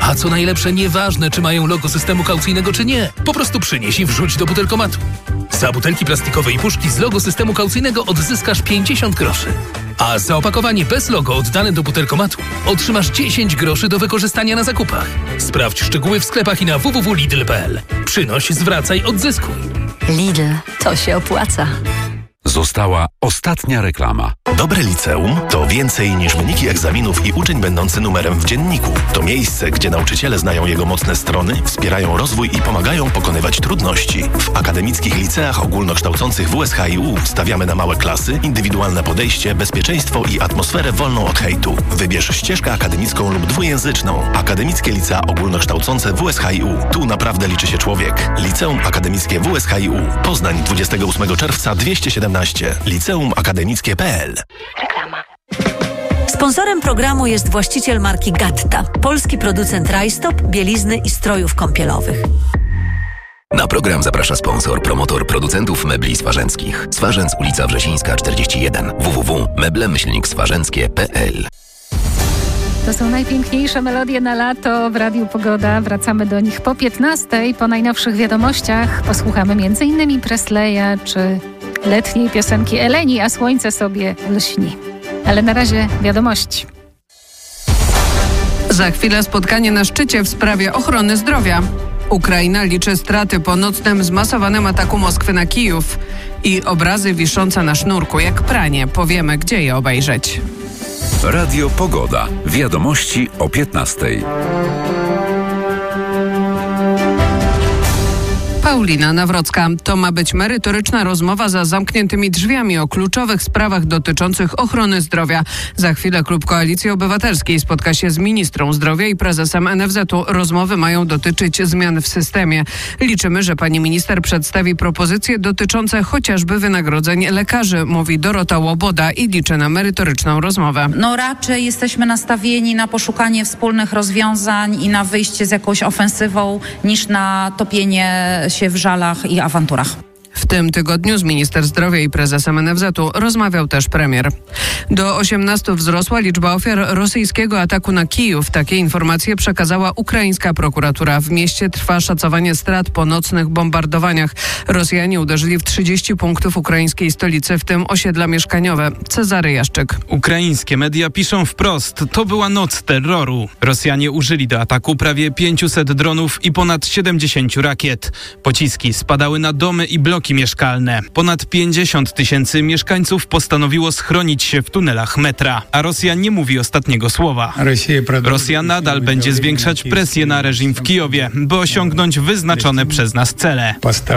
A co najlepsze, nieważne, czy mają logo systemu kaucyjnego, czy nie. Po prostu przynieś i wrzuć do butelkomatu. Za butelki plastikowe i puszki z logo systemu kaucyjnego odzyskasz 50 groszy. A za opakowanie bez logo oddane do butelkomatu otrzymasz 10 groszy do wykorzystania na zakupach. Sprawdź szczegóły w sklepach i na www.lidl.pl. Przynoś, zwracaj, odzyskuj. Lidl, to się opłaca. Została ostatnia reklama. Dobre liceum to więcej niż wyniki egzaminów i uczeń będący numerem w dzienniku. To miejsce, gdzie nauczyciele znają jego mocne strony, wspierają rozwój i pomagają pokonywać trudności. W akademickich liceach ogólnokształcących WSHiU stawiamy na małe klasy, indywidualne podejście, bezpieczeństwo i atmosferę wolną od hejtu. Wybierz ścieżkę akademicką lub dwujęzyczną. Akademickie licea ogólnokształcące WSHiU. Tu naprawdę liczy się człowiek. Liceum Akademickie WSHiU. Poznań 28 czerwca 217. Liceumakademickie.pl. Reklama. Sponsorem programu jest właściciel marki Gatta, polski producent rajstop, bielizny i strojów kąpielowych. Na program zaprasza sponsor, promotor producentów mebli swarzęckich. Swarzędz, ulica Wrzesińska 41. www.meble-swarzęckie.pl. To są najpiękniejsze melodie na lato w Radiu Pogoda. Wracamy do nich po 15:00. Po najnowszych wiadomościach posłuchamy m.in. Presleya czy letniej piosenki Eleni, a słońce sobie lśni. Ale na razie wiadomości. Za chwilę spotkanie na szczycie w sprawie ochrony zdrowia. Ukraina liczy straty po nocnym zmasowanym ataku Moskwy na Kijów i obrazy wiszące na sznurku jak pranie. Powiemy, gdzie je obejrzeć. Radio Pogoda. Wiadomości o 15:00. Paulina Nawrocka. To ma być merytoryczna rozmowa za zamkniętymi drzwiami o kluczowych sprawach dotyczących ochrony zdrowia. Za chwilę klub Koalicji Obywatelskiej spotka się z ministrą zdrowia i prezesem NFZ-u. Rozmowy mają dotyczyć zmian w systemie. Liczymy, że pani minister przedstawi propozycje dotyczące chociażby wynagrodzeń lekarzy, mówi Dorota Łoboda i liczy na merytoryczną rozmowę. Raczej jesteśmy nastawieni na poszukanie wspólnych rozwiązań i na wyjście z jakąś ofensywą niż na topienie się w żalach i awanturach. W tym tygodniu z minister zdrowia i prezesem NFZ-u rozmawiał też premier. Do 18 wzrosła liczba ofiar rosyjskiego ataku na Kijów. Takie informacje przekazała ukraińska prokuratura. W mieście trwa szacowanie strat po nocnych bombardowaniach. Rosjanie uderzyli w 30 punktów ukraińskiej stolicy, w tym osiedla mieszkaniowe. Cezary Jaszczyk. Ukraińskie media piszą wprost: to była noc terroru. Rosjanie użyli do ataku prawie 500 dronów i ponad 70 rakiet. Pociski spadały na domy i bloki mieszkalne. Ponad 50 000 mieszkańców postanowiło schronić się w tunelach metra. A Rosja nie mówi ostatniego słowa. Rosja nadal będzie zwiększać presję na reżim w Kijowie, by osiągnąć wyznaczone przez nas cele.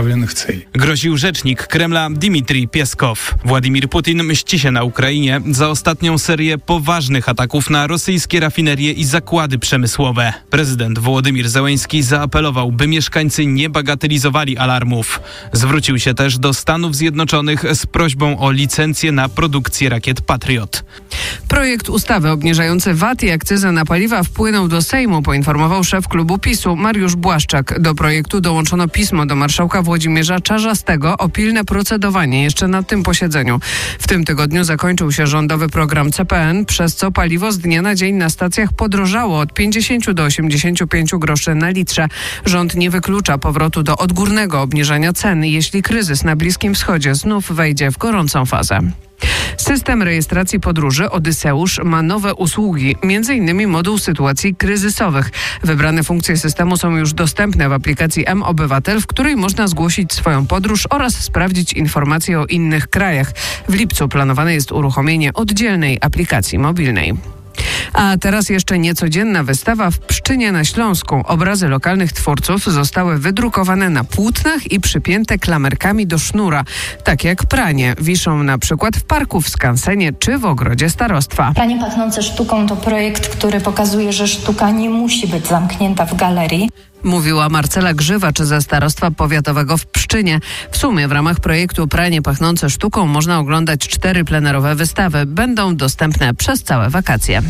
Groził rzecznik Kremla Dmitrij Pieskow. Władimir Putin mści się na Ukrainie za ostatnią serię poważnych ataków na rosyjskie rafinerie i zakłady przemysłowe. Prezydent Wołodymyr Zełenski zaapelował, by mieszkańcy nie bagatelizowali alarmów. Zwrócił się też do Stanów Zjednoczonych z prośbą o licencję na produkcję rakiet Patriot. Projekt ustawy obniżający VAT i akcyzę na paliwa wpłynął do Sejmu, poinformował szef klubu PiS-u Mariusz Błaszczak. Do projektu dołączono pismo do marszałka Włodzimierza Czarzastego o pilne procedowanie jeszcze na tym posiedzeniu. W tym tygodniu zakończył się rządowy program CPN, przez co paliwo z dnia na dzień na stacjach podrożało od 50 do 85 groszy na litrze. Rząd nie wyklucza powrotu do odgórnego obniżania cen, jeśli kryzys na Bliskim Wschodzie znów wejdzie w gorącą fazę. System rejestracji podróży Odyseusz ma nowe usługi, m.in. moduł sytuacji kryzysowych. Wybrane funkcje systemu są już dostępne w aplikacji mObywatel, w której można zgłosić swoją podróż oraz sprawdzić informacje o innych krajach. W lipcu planowane jest uruchomienie oddzielnej aplikacji mobilnej. A teraz jeszcze niecodzienna wystawa w Pszczynie na Śląsku. Obrazy lokalnych twórców zostały wydrukowane na płótnach i przypięte klamerkami do sznura. Tak jak pranie. Wiszą na przykład w parku, w skansenie czy w ogrodzie starostwa. Pranie pachnące sztuką to projekt, który pokazuje, że sztuka nie musi być zamknięta w galerii. Mówiła Marcela Grzywacz ze Starostwa Powiatowego w Pszczynie. W sumie w ramach projektu Pranie pachnące sztuką można oglądać 4 plenerowe wystawy. Będą dostępne przez całe wakacje.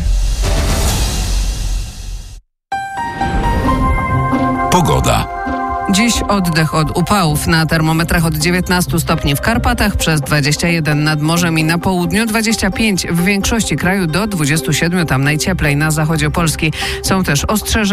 Pogoda. Dziś oddech od upałów. Na termometrach od 19 stopni w Karpatach, przez 21 nad morzem i na południu, 25 w większości kraju, do 27 tam najcieplej na zachodzie Polski. Są też ostrzeżenia